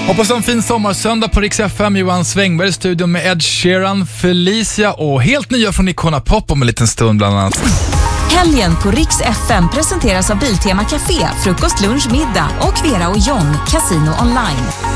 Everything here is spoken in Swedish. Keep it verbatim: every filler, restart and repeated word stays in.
Hoppas en fin sommarsöndag på Rix F M. Johan Svängberg i studion med Ed Sheeran, Felicia och helt nya från Icona Pop om en liten stund bland annat. Helgen på Rix F M presenteras av Biltema Café, frukost, lunch, middag och Vera och John, Casino Online.